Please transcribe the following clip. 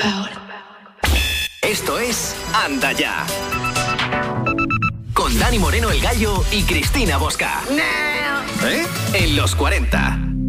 Esto es Anda Ya. Con Dani Moreno el Gallo y Cristina Bosca. En los 40.